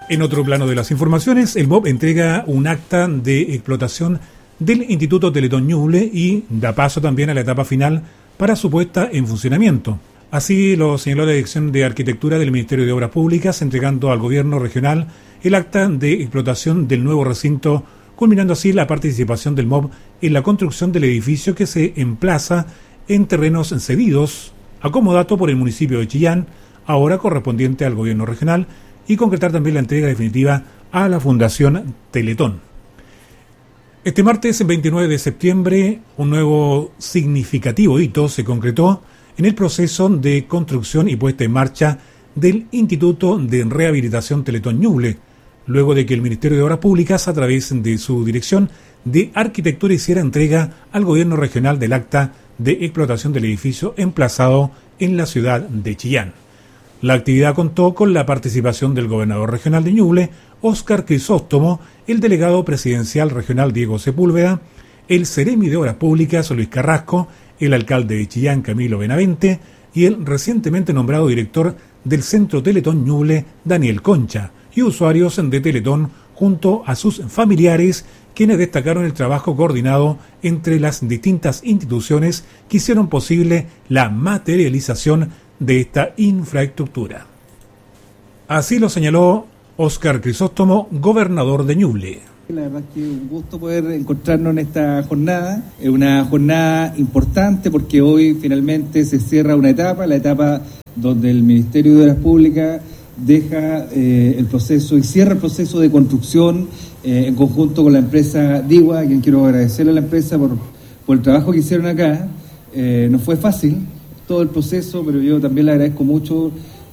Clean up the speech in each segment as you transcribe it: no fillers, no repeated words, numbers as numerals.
En otro plano de las informaciones, el MOB entrega un acta de explotación del Instituto Teletón Ñuble y da paso también a la etapa final para su puesta en funcionamiento. Así lo señaló la Dirección de Arquitectura del Ministerio de Obras Públicas, entregando al gobierno regional el acta de explotación del nuevo recinto, culminando así la participación del MOB en la construcción del edificio que se emplaza en terrenos cedidos, acomodato por el municipio de Chillán, ahora correspondiente al gobierno regional, y concretar también la entrega definitiva a la Fundación Teletón. Este martes 29 de septiembre, un nuevo significativo hito se concretó en el proceso de construcción y puesta en marcha del Instituto de Rehabilitación Teletón Ñuble, luego de que el Ministerio de Obras Públicas, a través de su Dirección de Arquitectura, hiciera entrega al gobierno regional del acta de explotación del edificio emplazado en la ciudad de Chillán. La actividad contó con la participación del gobernador regional de Ñuble, Óscar Crisóstomo, el delegado presidencial regional Diego Sepúlveda, el seremi de Obras Públicas Luis Carrasco, el alcalde de Chillán Camilo Benavente y el recientemente nombrado director del Centro Teletón Ñuble Daniel Concha, y usuarios de Teletón junto a sus familiares, quienes destacaron el trabajo coordinado entre las distintas instituciones que hicieron posible la materialización de esta infraestructura. Así lo señaló Óscar Crisóstomo, gobernador de Ñuble. La verdad es que es un gusto poder encontrarnos en esta jornada. Es una jornada importante porque hoy finalmente se cierra una etapa, la etapa donde el Ministerio de Obras Públicas deja el proceso y cierra el proceso de construcción en conjunto con la empresa DIWA, a quien quiero agradecerle a la empresa por el trabajo que hicieron acá. No fue fácil todo el proceso, pero yo también le agradezco mucho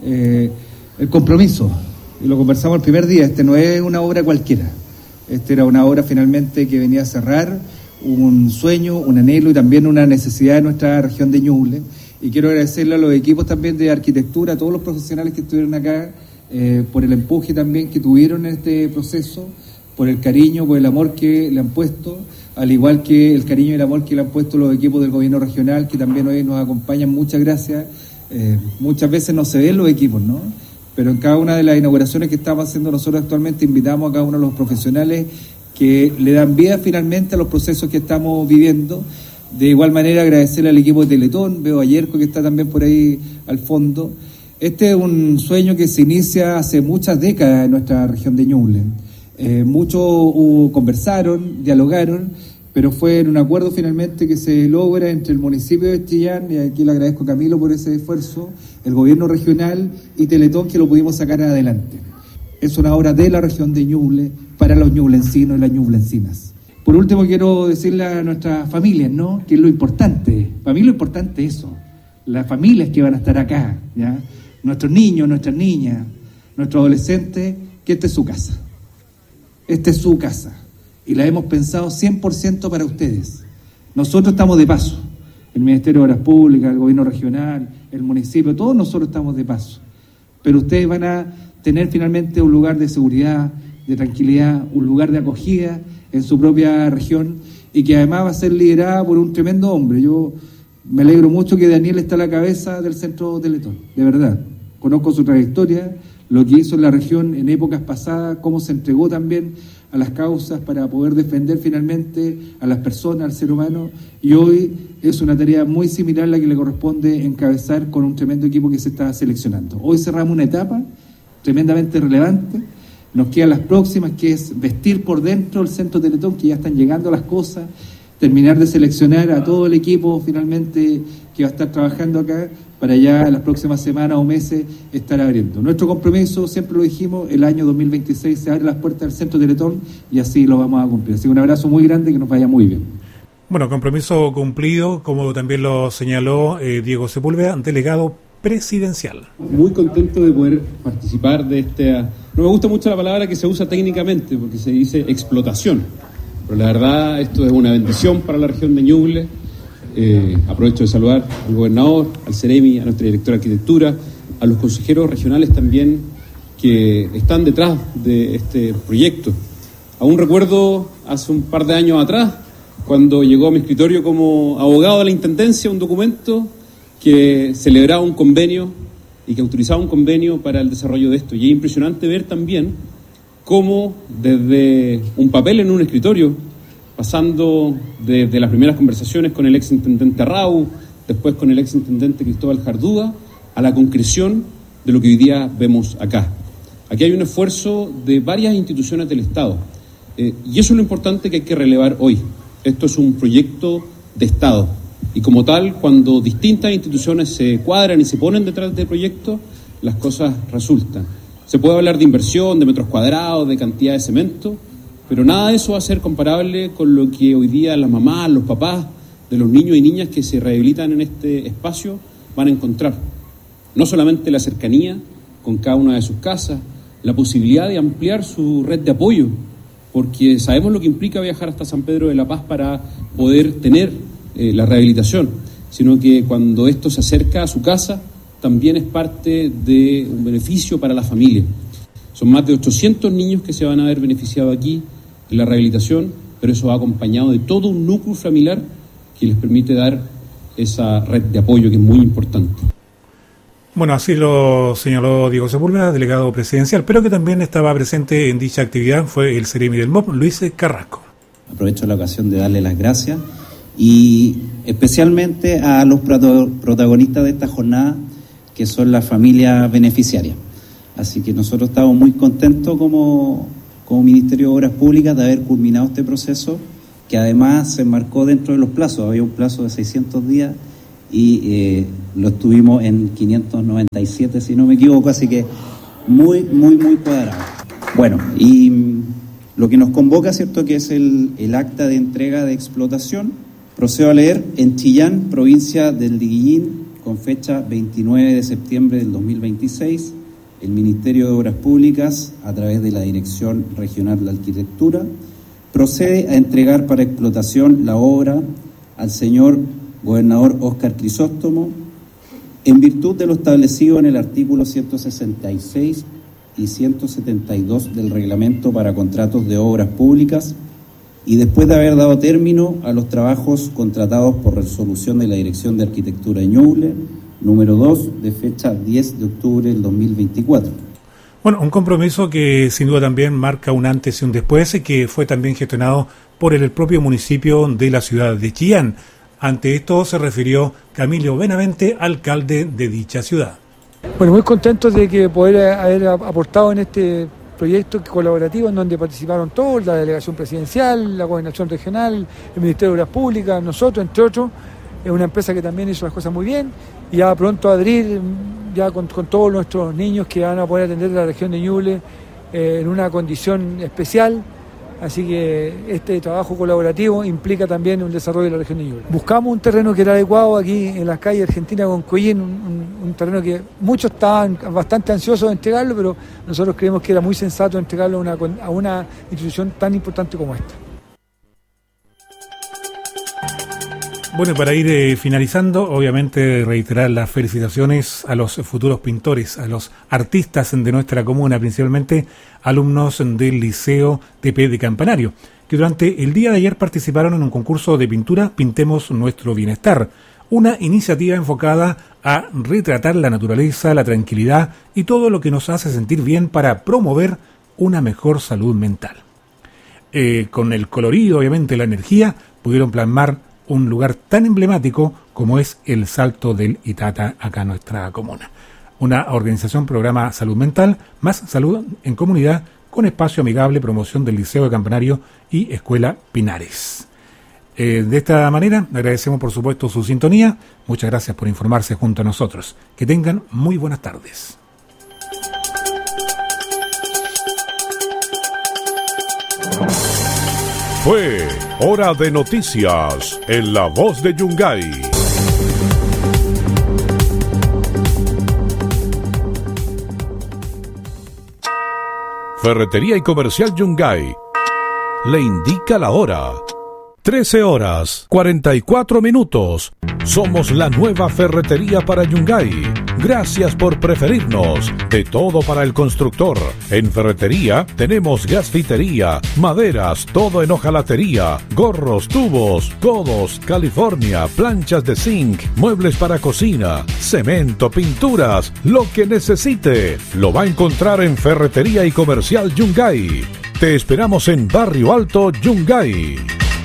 el compromiso. Y lo conversamos el primer día, no es una obra cualquiera. Era una obra finalmente que venía a cerrar un sueño, un anhelo y también una necesidad de nuestra región de Ñuble. Y quiero agradecerle a los equipos también de arquitectura, a todos los profesionales que estuvieron acá, por el empuje también que tuvieron en este proceso, por el cariño, por el amor que le han puesto, al igual que el cariño y el amor que le han puesto los equipos del gobierno regional, que también hoy nos acompañan. Muchas gracias. Muchas veces no se ven los equipos, ¿no? Pero en cada una de las inauguraciones que estamos haciendo nosotros actualmente, invitamos a cada uno de los profesionales que le dan vida finalmente a los procesos que estamos viviendo. De igual manera, agradecerle al equipo de Teletón, veo a Yerko que está también por ahí al fondo. Este es un sueño que se inicia hace muchas décadas en nuestra región de Ñuble. Muchos conversaron, dialogaron, pero fue en un acuerdo finalmente que se logra entre el municipio de Chillán, y aquí le agradezco a Camilo por ese esfuerzo, el gobierno regional y Teletón, que lo pudimos sacar adelante. Es una obra de la región de Ñuble para los ñublencinos y las ñublencinas. Por último, quiero decirle a nuestras familias, ¿no?, que es lo importante. Para mí lo importante es eso, las familias que van a estar acá, ¿ya? Nuestros niños, nuestras niñas, nuestros adolescentes, que esta es su casa. Esta es su casa. Y la hemos pensado 100% para ustedes. Nosotros estamos de paso. El Ministerio de Obras Públicas, el Gobierno Regional, el municipio, todos nosotros estamos de paso. Pero ustedes van a tener finalmente un lugar de seguridad, de tranquilidad, un lugar de acogida en su propia región, y que además va a ser liderada por un tremendo hombre. Yo me alegro mucho que Daniel está a la cabeza del Centro Teletón, de verdad. Conozco su trayectoria, lo que hizo en la región en épocas pasadas, cómo se entregó también a las causas para poder defender finalmente a las personas, al ser humano, y hoy es una tarea muy similar a la que le corresponde encabezar con un tremendo equipo que se está seleccionando. Hoy cerramos una etapa tremendamente relevante. Nos quedan las próximas, que es vestir por dentro el Centro Teletón, que ya están llegando las cosas, terminar de seleccionar a todo el equipo finalmente que va a estar trabajando acá, para ya en las próximas semanas o meses estar abriendo. Nuestro compromiso, siempre lo dijimos, el año 2026 se abren las puertas del Centro Teletón y así lo vamos a cumplir. Así que un abrazo muy grande, que nos vaya muy bien. Bueno, compromiso cumplido, como también lo señaló Diego Sepúlveda, delegado presidencial. Muy contento de poder participar de esta... No me gusta mucho la palabra que se usa técnicamente, porque se dice explotación, pero la verdad esto es una bendición para la región de Ñuble. Aprovecho de saludar al gobernador, al seremi, a nuestra directora de arquitectura, a los consejeros regionales también que están detrás de este proyecto. Aún recuerdo hace un par de años atrás, cuando llegó a mi escritorio como abogado de la Intendencia un documento que celebraba un convenio y que autorizaba un convenio para el desarrollo de esto. Y es impresionante ver también cómo desde un papel en un escritorio, pasando desde las primeras conversaciones con el exintendente Arrau, después con el exintendente Cristóbal Jarduda, a la concreción de lo que hoy día vemos acá. Aquí hay un esfuerzo de varias instituciones del Estado, y eso es lo importante que hay que relevar hoy. Esto es un proyecto de Estado, y como tal, cuando distintas instituciones se cuadran y se ponen detrás del proyecto, las cosas resultan. Se puede hablar de inversión, de metros cuadrados, de cantidad de cemento, pero nada de eso va a ser comparable con lo que hoy día las mamás, los papás de los niños y niñas que se rehabilitan en este espacio van a encontrar. No solamente la cercanía con cada una de sus casas, la posibilidad de ampliar su red de apoyo, porque sabemos lo que implica viajar hasta San Pedro de la Paz para poder tener la rehabilitación, sino que cuando esto se acerca a su casa, también es parte de un beneficio para la familia. Son más de 800 niños que se van a ver beneficiados aquí en la rehabilitación, pero eso va acompañado de todo un núcleo familiar que les permite dar esa red de apoyo que es muy importante. Bueno, así lo señaló Diego Sepúlveda, delegado presidencial, pero que también estaba presente en dicha actividad fue el Seremi del MOP, Luis Carrasco. Aprovecho la ocasión de darle las gracias y especialmente a los protagonistas de esta jornada, que son las familias beneficiarias. Así que nosotros estamos muy contentos como Ministerio de Obras Públicas de haber culminado este proceso, que además se enmarcó dentro de los plazos. Había un plazo de 600 días y lo estuvimos en 597, si no me equivoco, así que muy cuadrado. Bueno, y lo que nos convoca, ¿cierto?, que es el acta de entrega de explotación. Procedo a leer: en Chillán, provincia del Diguillín, con fecha 29 de septiembre del 2026, el Ministerio de Obras Públicas, a través de la Dirección Regional de Arquitectura, procede a entregar para explotación la obra al señor gobernador Óscar Crisóstomo, en virtud de lo establecido en el artículo 166 y 172 del Reglamento para Contratos de Obras Públicas, y después de haber dado término a los trabajos contratados por resolución de la Dirección de Arquitectura de Ñuble, número 2, de fecha 10 de octubre del 2024. Bueno, un compromiso que sin duda también marca un antes y un después, y que fue también gestionado por el propio municipio de la ciudad de Chillán. Ante esto se refirió Camilo Benavente, alcalde de dicha ciudad. Bueno, muy contentos de que poder haber aportado en este proyecto colaborativo en donde participaron todos, la delegación presidencial, la gobernación regional, el Ministerio de Obras Públicas, nosotros, entre otros. Es una empresa que también hizo las cosas muy bien y ya pronto a abrir ya con todos nuestros niños que van a poder atender la región de Ñuble en una condición especial. Así que este trabajo colaborativo implica también un desarrollo de la región de Ñuble. Buscamos un terreno que era adecuado aquí en las calles Argentina con Coyín, un terreno que muchos estaban bastante ansiosos de entregarlo, pero nosotros creemos que era muy sensato entregarlo a una institución tan importante como esta. Bueno, para ir finalizando, obviamente reiterar las felicitaciones a los futuros pintores, a los artistas de nuestra comuna, principalmente alumnos del Liceo TP de Campanario, que durante el día de ayer participaron en un concurso de pintura Pintemos Nuestro Bienestar, una iniciativa enfocada a retratar la naturaleza, la tranquilidad y todo lo que nos hace sentir bien para promover una mejor salud mental. Con el colorido, obviamente la energía, pudieron plasmar un lugar tan emblemático como es el Salto del Itata acá en nuestra comuna. Una organización programa Salud Mental, más salud en comunidad, con espacio amigable, promoción del Liceo de Campanario y Escuela Pinares. De esta manera, agradecemos por supuesto su sintonía. Muchas gracias por informarse junto a nosotros. Que tengan muy buenas tardes. Fue Hora de Noticias en La Voz de Yungay. Ferretería y Comercial Yungay le indica la hora. 13 horas 44 minutos. Somos la nueva ferretería para Yungay. Gracias por preferirnos. De todo para el constructor. En ferretería tenemos gasfitería, maderas, todo en hojalatería, gorros, tubos, codos, California, planchas de zinc, muebles para cocina, cemento, pinturas, lo que necesite. Lo va a encontrar en Ferretería y Comercial Yungay. Te esperamos en Barrio Alto, Yungay.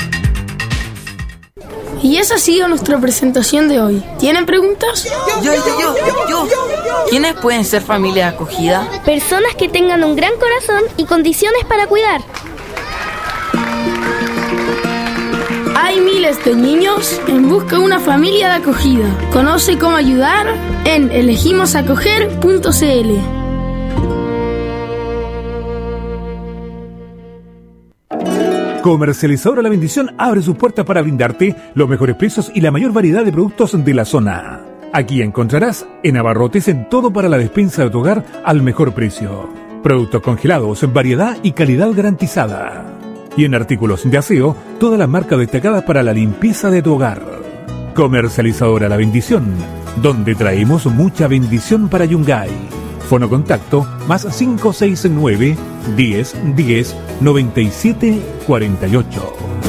Y esa ha sido nuestra presentación de hoy. ¿Tienen preguntas? Yo. ¿Quiénes pueden ser familia de acogida? Personas que tengan un gran corazón y condiciones para cuidar. Hay miles de niños en busca de una familia de acogida. Conoce cómo ayudar en elegimosacoger.cl. Comercializadora La Bendición abre sus puertas para brindarte los mejores precios y la mayor variedad de productos de la zona. Aquí encontrarás en abarrotes en todo para la despensa de tu hogar al mejor precio. Productos congelados en variedad y calidad garantizada. Y en artículos de aseo, todas las marcas destacadas para la limpieza de tu hogar. Comercializadora La Bendición, donde traemos mucha bendición para Yungay. Fono contacto más 569 10 10 97 48.